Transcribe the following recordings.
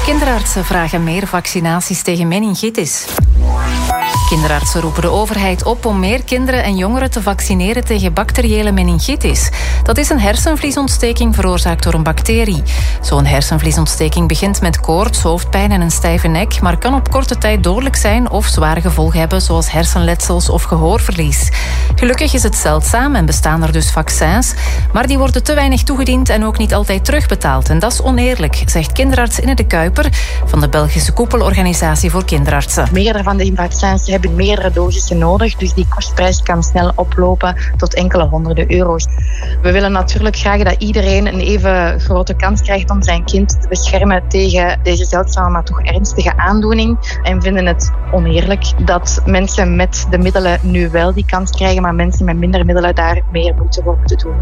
Kinderartsen vragen meer vaccinaties tegen meningitis. Kinderartsen roepen de overheid op om meer kinderen en jongeren te vaccineren tegen bacteriële meningitis. Dat is een hersenvliesontsteking veroorzaakt door een bacterie. Zo'n hersenvliesontsteking begint met koorts, hoofdpijn en een stijve nek, maar kan op korte tijd dodelijk zijn of zware gevolgen hebben, zoals hersenletsels of gehoorverlies. Gelukkig is het zeldzaam en bestaan er dus vaccins, maar die worden te weinig toegediend en ook niet altijd terugbetaald. En dat is oneerlijk, zegt kinderarts Inne de Kuiper van de Belgische koepelorganisatie voor kinderartsen. Meerdere van die vaccins hebben meerdere dosissen nodig, dus die kostprijs kan snel oplopen tot enkele honderden euro's. We willen natuurlijk graag dat iedereen een even grote kans krijgt om zijn kind te beschermen tegen deze zeldzame maar toch ernstige aandoening en vinden het oneerlijk dat mensen met de middelen nu wel die kans krijgen, maar mensen met minder middelen daar meer moeite voor moeten doen.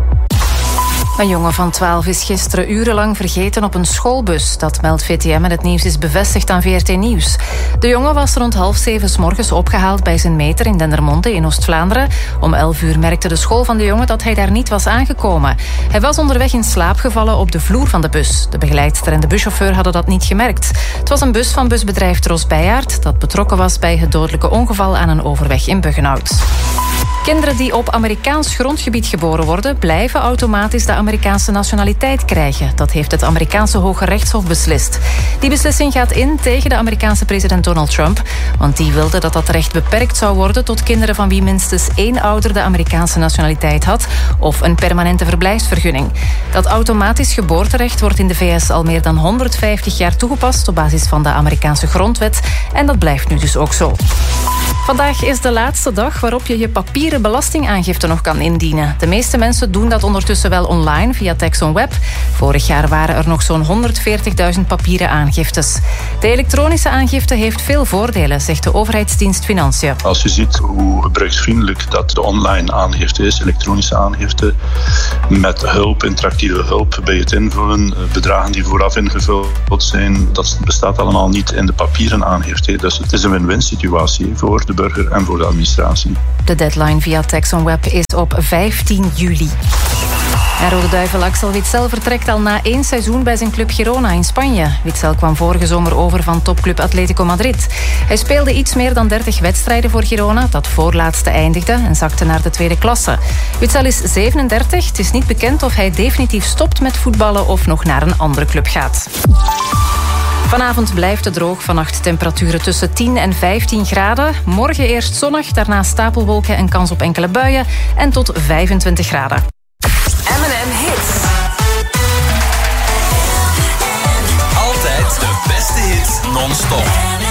Een jongen van 12 is gisteren urenlang vergeten op een schoolbus. Dat meldt VTM en het nieuws is bevestigd aan VRT Nieuws. De jongen was rond 6:30 's morgens opgehaald bij zijn meter in Dendermonde in Oost-Vlaanderen. Om 11 uur merkte de school van de jongen dat hij daar niet was aangekomen. Hij was onderweg in slaap gevallen op de vloer van de bus. De begeleidster en de buschauffeur hadden dat niet gemerkt. Het was een bus van busbedrijf Tros Bijaard dat betrokken was bij het dodelijke ongeval aan een overweg in Buggenhout. Kinderen die op Amerikaans grondgebied geboren worden, blijven automatisch de Amerikaanse nationaliteit krijgen. Dat heeft het Amerikaanse Hoge Rechtshof beslist. Die beslissing gaat in tegen de Amerikaanse president Donald Trump, want die wilde dat dat recht beperkt zou worden tot kinderen van wie minstens 1 ouder de Amerikaanse nationaliteit had of een permanente verblijfsvergunning. Dat automatisch geboorterecht wordt in de VS al meer dan 150 jaar toegepast op basis van de Amerikaanse grondwet en dat blijft nu dus ook zo. Vandaag is de laatste dag waarop je je papieren belastingaangifte nog kan indienen. De meeste mensen doen dat ondertussen wel online via TaxOnWeb. Vorig jaar waren er nog zo'n 140.000 papieren aangiftes. De elektronische aangifte heeft veel voordelen, zegt de overheidsdienst Financiën. Als je ziet hoe gebruiksvriendelijk dat de online aangifte is, elektronische aangifte, met hulp, interactieve hulp bij het invullen, bedragen die vooraf ingevuld zijn, dat bestaat allemaal niet in de papieren aangifte. Dus het is een win-win situatie voor de burger en voor de administratie. De deadline via TaxOnWeb is op 15 juli. En Rode Duivel Axel Witsel vertrekt al na 1 seizoen bij zijn club Girona in Spanje. Witsel kwam vorige zomer over van topclub Atletico Madrid. Hij speelde iets meer dan 30 wedstrijden voor Girona, dat voorlaatste eindigde en zakte naar de tweede klasse. Witsel is 37. Het is niet bekend of hij definitief stopt met voetballen of nog naar een andere club gaat. Vanavond blijft het droog. Vannacht temperaturen tussen 10 en 15 graden. Morgen eerst zonnig, daarna stapelwolken en kans op enkele buien. En tot 25 graden. M&M Hits. Altijd de beste hits non-stop.